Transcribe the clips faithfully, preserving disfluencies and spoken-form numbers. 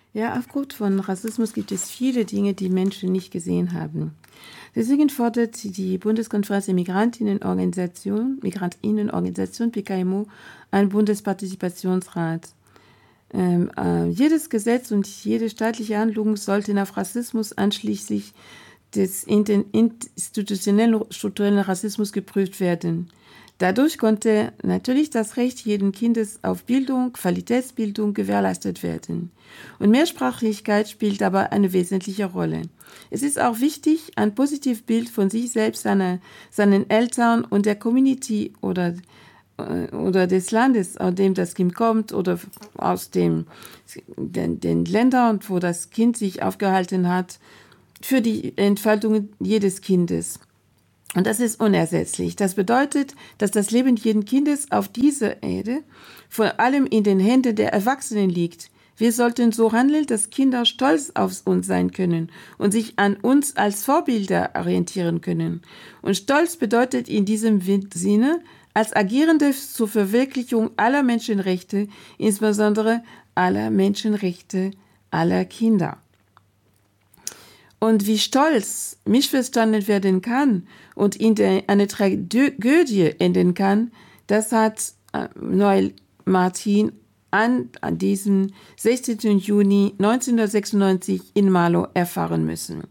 Ja, aufgrund von Rassismus gibt es viele Dinge, die Menschen nicht gesehen haben. Deswegen fordert die Bundeskonferenz der Migrantinnenorganisation, Migrantinnenorganisation P K M O, einen Bundespartizipationsrat. Ähm, äh, jedes Gesetz und jede staatliche Handlung sollte auf Rassismus anschließend des institutionellen strukturellen Rassismus geprüft werden. Dadurch konnte natürlich das Recht jeden Kindes auf Bildung, Qualitätsbildung gewährleistet werden. Und Mehrsprachigkeit spielt aber eine wesentliche Rolle. Es ist auch wichtig, ein positives Bild von sich selbst, seiner, seinen Eltern und der Community oder oder des Landes, aus dem das Kind kommt oder aus dem, den, den Ländern, wo das Kind sich aufgehalten hat, für die Entfaltung jedes Kindes. Und das ist unersetzlich. Das bedeutet, dass das Leben jeden Kindes auf dieser Erde vor allem in den Händen der Erwachsenen liegt. Wir sollten so handeln, dass Kinder stolz auf uns sein können und sich an uns als Vorbilder orientieren können. Und Stolz bedeutet in diesem Sinne, als Agierende zur Verwirklichung aller Menschenrechte, insbesondere aller Menschenrechte aller Kinder. Und wie Stolz missverstanden werden kann und in der, eine Tragödie enden kann, das hat Noel Martin an, an diesem sechzehnten Juni neunzehnhundertsechsundneunzig in Malo erfahren müssen.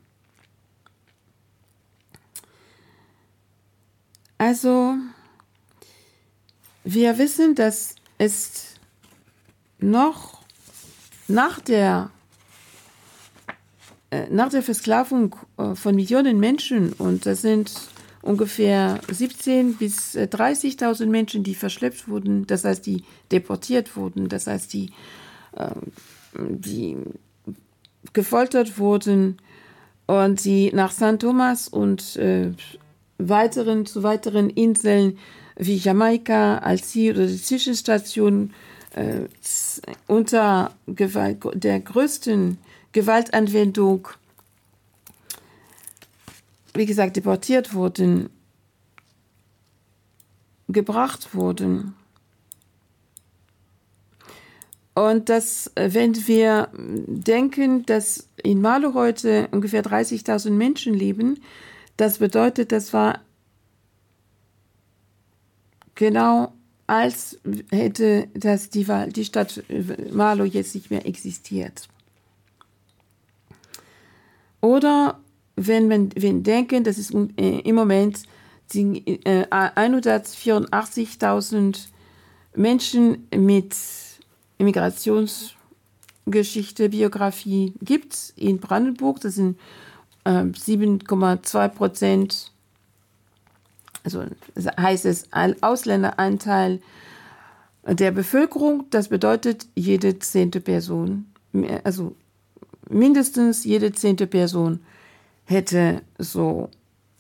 Also, wir wissen, dass es noch nach der, äh, nach der Versklavung äh, von Millionen Menschen, und das sind ungefähr siebzehntausend bis dreißigtausend Menschen, die verschleppt wurden, das heißt, die deportiert wurden, das heißt, die, äh, die gefoltert wurden und die nach Sankt Thomas und äh, weiteren, zu weiteren Inseln wie Jamaika als Ziel oder die Zwischenstation äh, unter Gewalt, der größten Gewaltanwendung, wie gesagt, deportiert wurden, gebracht wurden. Und das, wenn wir denken, dass in Malo heute ungefähr dreißigtausend Menschen leben, das bedeutet, das war genau, als hätte das die, die Stadt Malo jetzt nicht mehr existiert. Oder wenn wir wenn denken, dass es im Moment hundertvierundachtzigtausend Menschen mit Immigrationsgeschichte, Biografie gibt in Brandenburg, das sind äh, sieben Komma zwei Prozent. Also heißt es Ausländeranteil der Bevölkerung, das bedeutet jede zehnte Person, also mindestens jede zehnte Person hätte so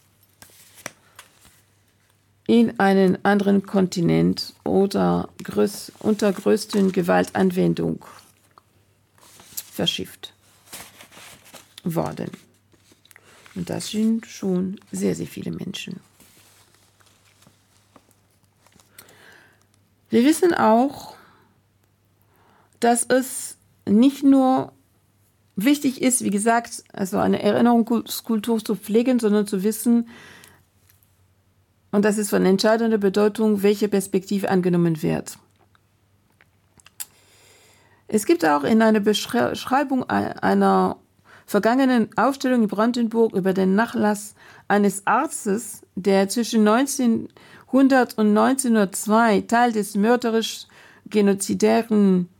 in einen anderen Kontinent oder größ, unter größten Gewaltanwendung verschifft worden. Und das sind schon sehr, sehr viele Menschen. Wir wissen auch, dass es nicht nur wichtig ist, wie gesagt, also eine Erinnerungskultur zu pflegen, sondern zu wissen, und das ist von entscheidender Bedeutung, welche Perspektive angenommen wird. Es gibt auch in einer Beschreibung einer vergangenen Ausstellung in Brandenburg über den Nachlass eines Arztes, der zwischen neunzehnhundert und neunzehnhundertzwei Teil des mörderisch-genozidären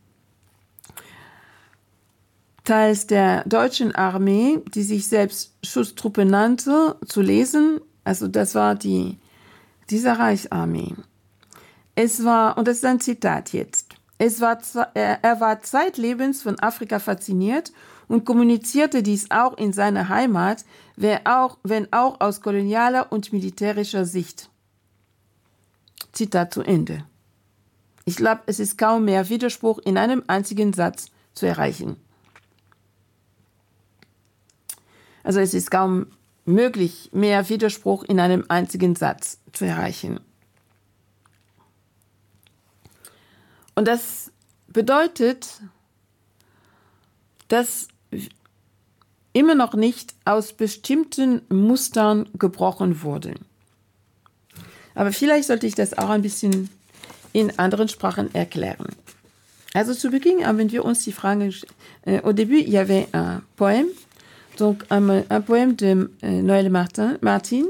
Teils der deutschen Armee, die sich selbst Schutztruppe nannte, zu lesen. Also das war die, diese Reichsarmee. Es war, und das ist ein Zitat jetzt, es war, er war zeitlebens von Afrika fasziniert und kommunizierte dies auch in seiner Heimat, wenn auch, wenn auch aus kolonialer und militärischer Sicht. Zitat zu Ende. Ich glaube, es ist kaum mehr Widerspruch in einem einzigen Satz zu erreichen. Also es ist kaum möglich, mehr Widerspruch in einem einzigen Satz zu erreichen. Und das bedeutet, dass immer noch nicht aus bestimmten Mustern gebrochen wurde. Aber vielleicht sollte ich das auch ein bisschen in anderen Sprachen erklären. Also zu Beginn haben wir uns die Frage, euh, au début, il y avait un poème, donc un, un poème de euh, Noël Martin, Martin.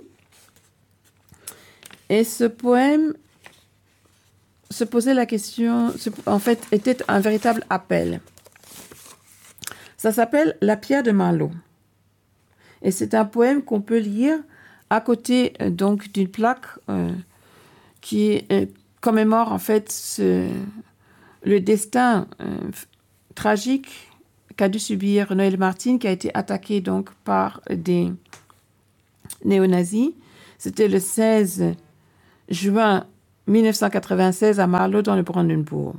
Et ce poème se posait la question, en fait, était un véritable appel. Ça s'appelle La pierre de Marlowe. Et c'est un poème qu'on peut lire à côté euh, donc d'une plaque euh, qui euh, commémore en fait ce, le destin euh, tragique qu'a dû subir Noël Martin, qui a été attaqué donc par des néo-nazis. C'était le seize juin mille neuf cent quatre-vingt-seize à Marlowe dans le Brandenbourg.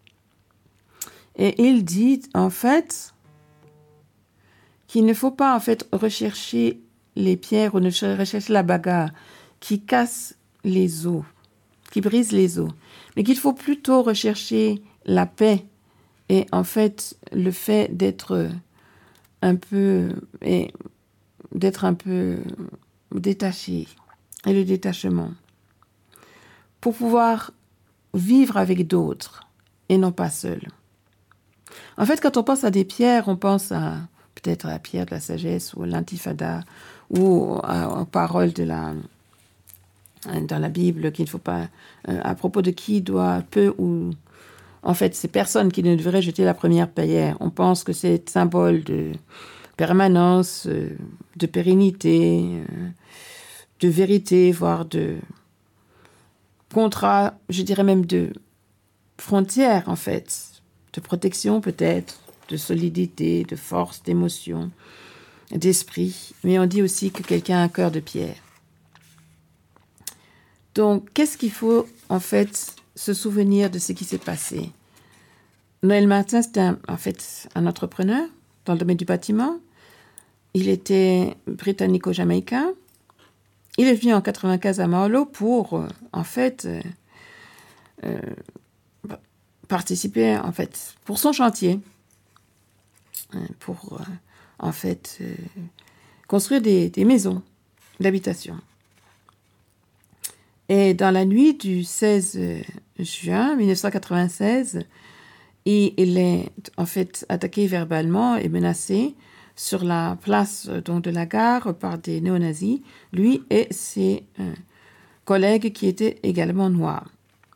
Et il dit en fait qu'il ne faut pas en fait rechercher les pierres ou ne rechercher la bagarre qui casse les os, qui brise les os, mais qu'il faut plutôt rechercher la paix et en fait le fait d'être un peu et d'être un peu détaché et le détachement pour pouvoir vivre avec d'autres et non pas seul. En fait, quand on pense à des pierres, on pense à peut-être à la pierre de la sagesse ou l'intifada ou à- aux paroles de la, dans la Bible qu'il ne faut pas, euh, à propos de qui doit peu ou en fait ces personnes qui ne devraient jeter la première pierre. On pense que c'est symbole de permanence, euh, de pérennité, euh, de vérité, voire de contrat, je dirais même de frontières en fait, de protection peut-être, de solidité, de force, d'émotion, d'esprit. Mais on dit aussi que quelqu'un a un cœur de pierre. Donc, qu'est-ce qu'il faut en fait se souvenir de ce qui s'est passé? Noël Martin, c'était un- en fait un entrepreneur dans le domaine du bâtiment. Il était britannico-jamaïcain. Il est venu en quatre-vingt-quinze à Marlowe pour, euh, en fait, euh, euh, participer, en fait, pour son chantier, euh, pour, euh, en fait, euh, construire des, des maisons d'habitation. Et dans la nuit du seize juin mille neuf cent quatre-vingt-seize, il, il est, en fait, attaqué verbalement et menacé sur la place donc, de la gare par des néo-nazis, lui et ses euh, collègues qui étaient également noirs.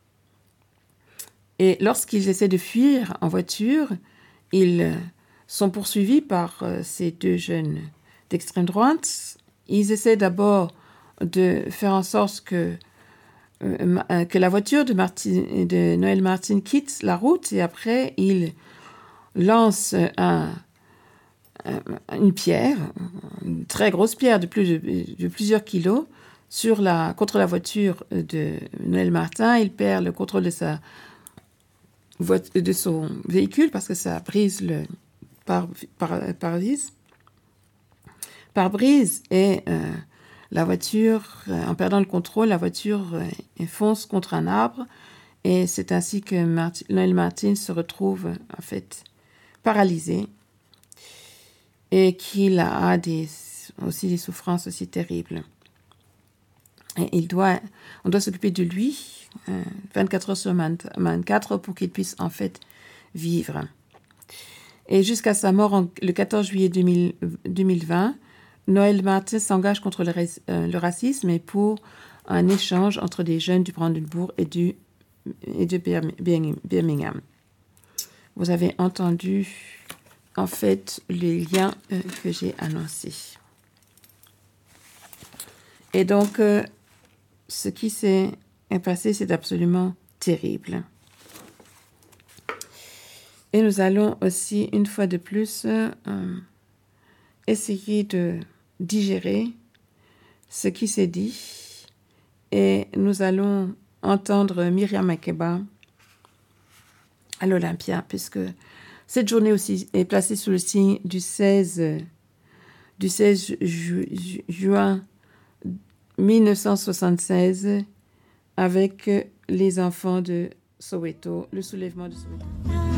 Et lorsqu'ils essaient de fuir en voiture, ils euh, sont poursuivis par euh, ces deux jeunes d'extrême droite. Ils essaient d'abord de faire en sorte que, euh, que la voiture de, Martin, de Noël Martin quitte la route et après ils lancent un une pierre, une très grosse pierre de, plus de, de plusieurs kilos sur la, contre la voiture de Noël Martin. Il perd le contrôle de, sa, de son véhicule parce que ça brise le pare-brise. Pare-brise et euh, la voiture, euh, en perdant le contrôle, la voiture euh, fonce contre un arbre et c'est ainsi que Martin, Noël Martin se retrouve en fait paralysé. Et qu'il a des, aussi des souffrances aussi terribles. Et il doit, on doit s'occuper de lui euh, vingt-quatre heures sur vingt-quatre pour qu'il puisse en fait vivre. Et jusqu'à sa mort en, le quatorze juillet deux mille vingt, Noël Martin s'engage contre le, euh, le racisme et pour un échange entre des jeunes du Brandenbourg et, du, et de Birmingham. Vous avez entendu en fait les liens euh, que j'ai annoncés. Et donc, euh, ce qui s'est passé, c'est absolument terrible. Et nous allons aussi, une fois de plus, euh, essayer de digérer ce qui s'est dit. Et nous allons entendre Myriam Makeba à l'Olympia, puisque cette journée aussi est placée sous le signe du seize, du seize ju, ju, juin mille neuf cent soixante-seize avec les enfants de Soweto, le soulèvement de Soweto.